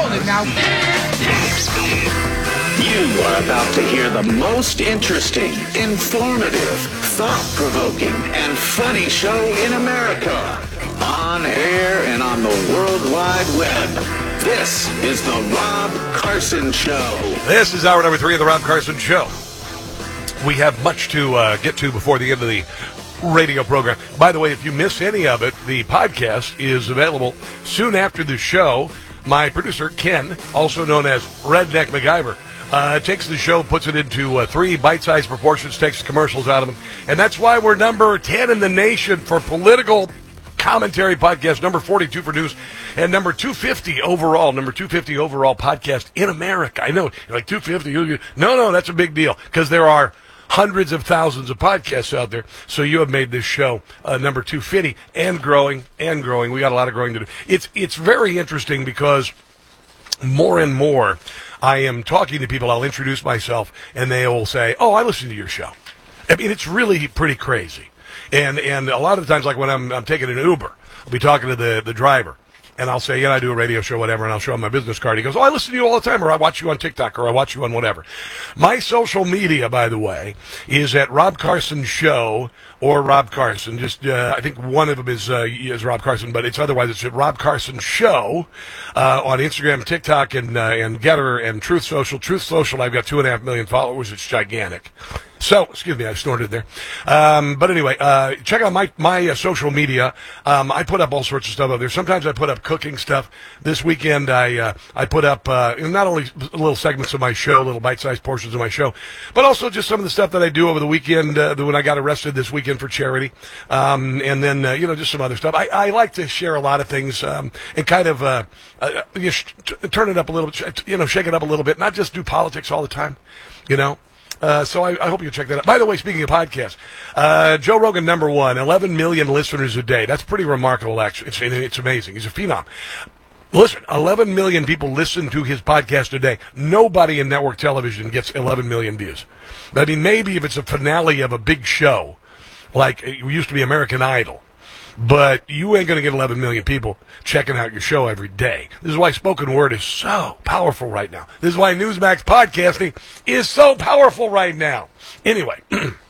calling it now. You are about to hear the most interesting, informative, thought-provoking, and funny show in America. On air and on the World Wide Web. This is the Rob Carson Show. This is hour number 3 of the Rob Carson Show. We have much to get to before the end of the radio program. By the way, if you miss any of it, the podcast is available soon after the show. My producer, Ken, also known as Redneck MacGyver, takes the show, puts it into 3 bite-sized proportions, takes commercials out of them. And that's why we're number 10 in the nation for political commentary podcast, number 42 for news, and number 250 overall podcast in America. I know, like 250. No, that's a big deal because there are hundreds of thousands of podcasts out there. So you have made this show number 250 and growing. We got a lot of growing to do. It's very interesting because more and more I am talking to people. I'll introduce myself and they will say, "Oh, I listen to your show." I mean, it's really pretty crazy. And a lot of the times, like when I'm taking an Uber, I'll be talking to the driver. And I'll say, I do a radio show, whatever, and I'll show him my business card. He goes, "Oh, I listen to you all the time," or "I watch you on TikTok," or "I watch you on whatever." My social media, by the way, is at Rob Carson Show or Rob Carson. Just, I think one of them is Rob Carson, but it's at Rob Carson Show on Instagram, TikTok, and Getter and Truth Social. Truth Social, I've got 2.5 million followers. It's gigantic. So, excuse me, I snorted there. But anyway, check out my social media. I put up all sorts of stuff up there. Sometimes I put up cooking stuff. This weekend, I put up not only little segments of my show, little bite-sized portions of my show, but also just some of the stuff that I do over the weekend when I got arrested this weekend for charity. And then, just some other stuff. I like to share a lot of things and kind of turn it up a little, shake it up a little bit, not just do politics all the time, So I hope you check that out. By the way, speaking of podcasts, Joe Rogan, number 1, 11 million listeners a day. That's pretty remarkable, actually. It's amazing. He's a phenom. Listen, 11 million people listen to his podcast a day. Nobody in network television gets 11 million views. I mean, maybe if it's a finale of a big show, like it used to be American Idol. But you ain't going to get 11 million people checking out your show every day. This is why spoken word is so powerful right now. This is why Newsmax podcasting is so powerful right now. Anyway,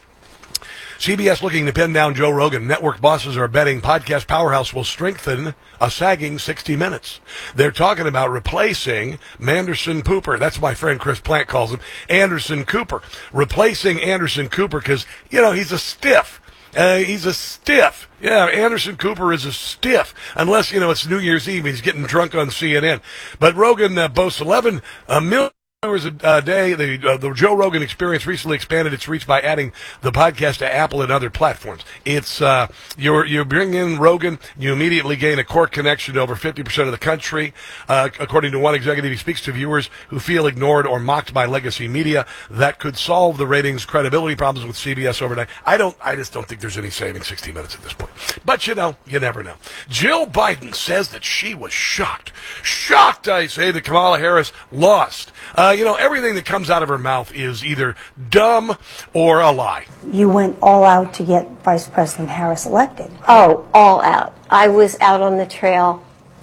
CBS looking to pin down Joe Rogan. Network bosses are betting podcast powerhouse will strengthen a sagging 60 Minutes. They're talking about replacing Manderson Cooper. That's what my friend Chris Plant calls him, Anderson Cooper. Replacing Anderson Cooper because, he's a stiff. He's a stiff. Yeah, Anderson Cooper is a stiff. Unless, it's New Year's Eve. He's getting drunk on CNN. But Rogan boasts 11 million hours a day. The Joe Rogan Experience recently expanded its reach by adding the podcast to Apple and other platforms. It's you bring in Rogan, you immediately gain a core connection to over 50% of the country. According to one executive, he speaks to viewers who feel ignored or mocked by legacy media. That could solve the ratings credibility problems with CBS overnight. I just don't think there's any saving 60 Minutes at this point. But you never know. Jill Biden says that she was shocked. Shocked, I say, that Kamala Harris lost. Everything that comes out of her mouth is either dumb or a lie. You went all out to get Vice President Harris elected. Oh, all out. I was out on the trail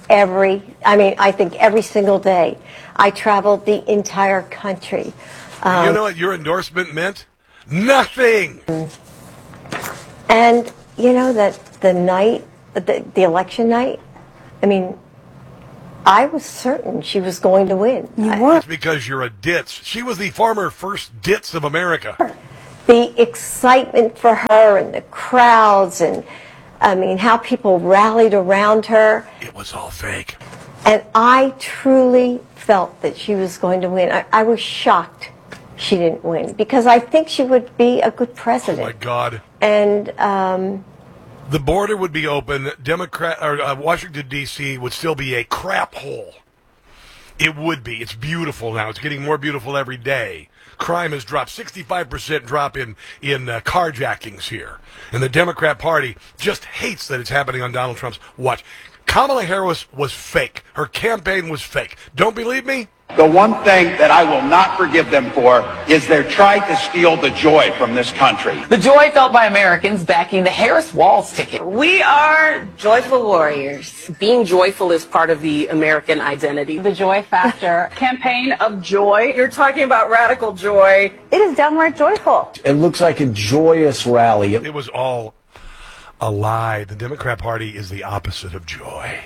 I think every single day. I traveled the entire country. You know what your endorsement meant? Nothing! And that the night, the election night, I was certain she was going to win. You were. It's because you're a ditz. She was the former first ditz of America. The excitement for her and the crowds and, how people rallied around her. It was all fake. And I truly felt that she was going to win. I was shocked she didn't win because I think she would be a good president. Oh, my God. And the border would be open. Washington, D.C. would still be a crap hole. It would be. It's beautiful now. It's getting more beautiful every day. Crime has dropped. 65% drop in carjackings here. And the Democrat Party just hates that it's happening on Donald Trump's watch. Kamala Harris was fake. Her campaign was fake. Don't believe me? The one thing that I will not forgive them for is their try to steal the joy from this country. The joy felt by Americans backing the Harris-Walz ticket. We are joyful warriors. Being joyful is part of the American identity. The Joy Factor Campaign of joy. You're talking about radical joy. It is downright joyful. It looks like a joyous rally. It was all a lie. The Democrat Party is the opposite of joy.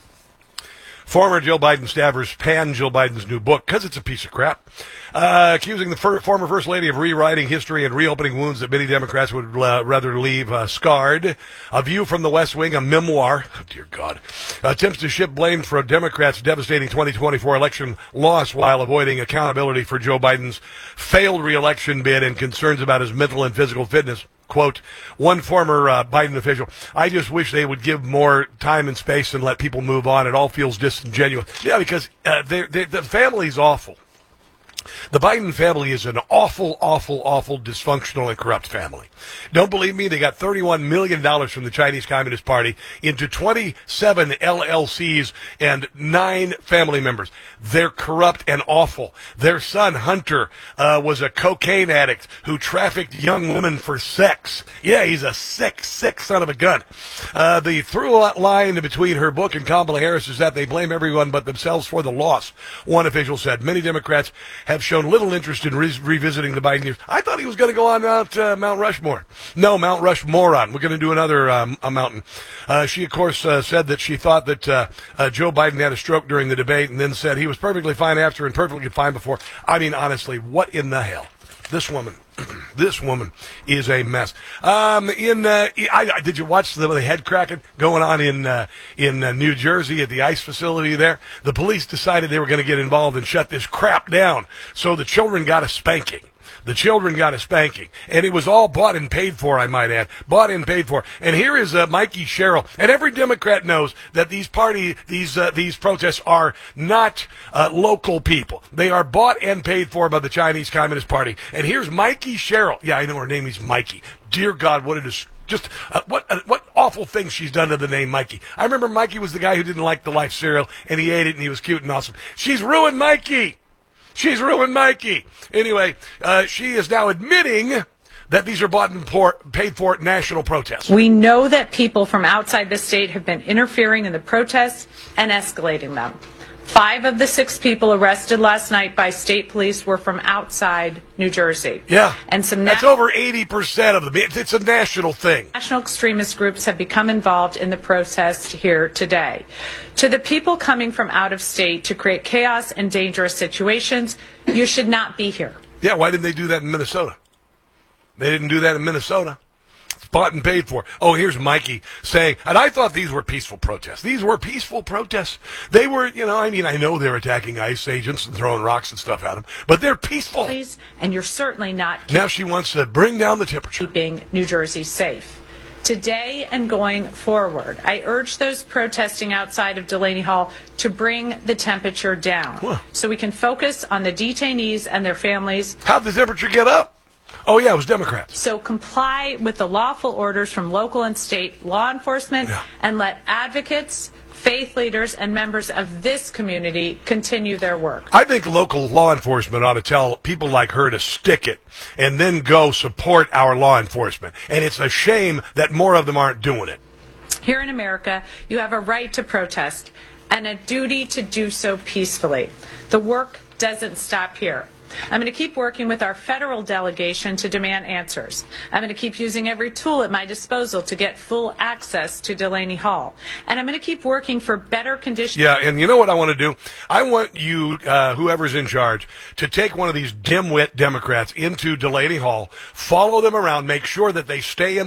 Former Joe Biden staffers panned Joe Biden's new book because it's a piece of crap, accusing the former First Lady of rewriting history and reopening wounds that many Democrats would rather leave scarred. A View from the West Wing, a memoir, oh dear God, attempts to shift blame for Democrats' devastating 2024 election loss while avoiding accountability for Joe Biden's failed re-election bid and concerns about his mental and physical fitness. Quote, one former Biden official, I just wish they would give more time and space and let people move on. It all feels disingenuous. Yeah, because the family's awful. The Biden family is an awful, awful, awful, dysfunctional and corrupt family. Don't believe me? They got $31 million from the Chinese Communist Party into 27 LLCs and 9 family members. They're corrupt and awful. Their son, Hunter, was a cocaine addict who trafficked young women for sex. Yeah, he's a sick son of a gun. The through line between her book and Kamala Harris is that they blame everyone but themselves for the loss. One official said, many Democrats have shown little interest in revisiting the Biden years. I thought he was going to go on Mount Rushmore. No, Mount Rushmoron. We're going to do another a mountain. She, of course, said that she thought that Joe Biden had a stroke during the debate and then said he was perfectly fine after and perfectly fine before. I mean, honestly, what in the hell? This woman is a mess. Did you watch the head cracking going on in New Jersey at the ICE facility there? The police decided they were going to get involved and shut this crap down. So the children got a spanking. And it was all bought and paid for, I might add. Bought and paid for. And here is Mikey Sherrill. And every Democrat knows that these protests are not local people. They are bought and paid for by the Chinese Communist Party. And here's Mikey Sherrill. Yeah, I know her name is Mikey. Dear God, what it is. Just what awful things she's done to the name Mikey. I remember Mikey was the guy who didn't like the Life cereal, and he ate it, and he was cute and awesome. She's ruined Mikey. Anyway, she is now admitting that these are bought and paid for national protests. We know that people from outside the state have been interfering in the protests and escalating them. 5 of the 6 people arrested last night by state police were from outside New Jersey. Yeah, and that's over 80% of them. It's a national thing. National extremist groups have become involved in the protest here today. To the people coming from out of state to create chaos and dangerous situations, you should not be here. Yeah, why didn't they do that in Minnesota? They didn't do that in Minnesota. It's bought and paid for. Oh, here's Mikey saying, and I thought these were peaceful protests. These were peaceful protests. They were, I know they're attacking ICE agents and throwing rocks and stuff at them, but they're peaceful. And you're certainly not. Now she wants to bring down the temperature. Keeping New Jersey safe. Today and going forward, I urge those protesting outside of Delaney Hall to bring the temperature down so we can focus on the detainees and their families. How'd the temperature get up? Oh, yeah, it was Democrats. So comply with the lawful orders from local and state law enforcement and let advocates, faith leaders, and members of this community continue their work. I think local law enforcement ought to tell people like her to stick it and then go support our law enforcement. And it's a shame that more of them aren't doing it. Here in America, you have a right to protest and a duty to do so peacefully. The work doesn't stop here. I'm going to keep working with our federal delegation to demand answers. I'm going to keep using every tool at my disposal to get full access to Delaney Hall. And I'm going to keep working for better conditions. Yeah, and you know what I want to do? I want you, whoever's in charge, to take one of these dimwit Democrats into Delaney Hall, follow them around, make sure that they stay in